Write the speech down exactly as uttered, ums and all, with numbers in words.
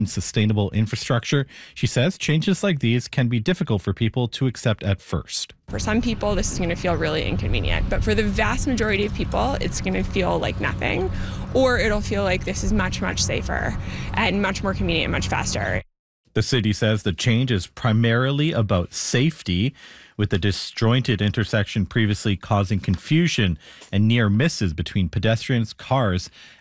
and sustainable infrastructure. She says changes like these can be difficult for people to accept at first. For some people, this is going to feel really inconvenient, but for the vast majority of people, it's going to feel like nothing, or it'll feel like this is much, much safer and much more convenient and much faster. The city says the change is primarily about safety, with the disjointed intersection previously causing confusion and near misses between pedestrians, cars,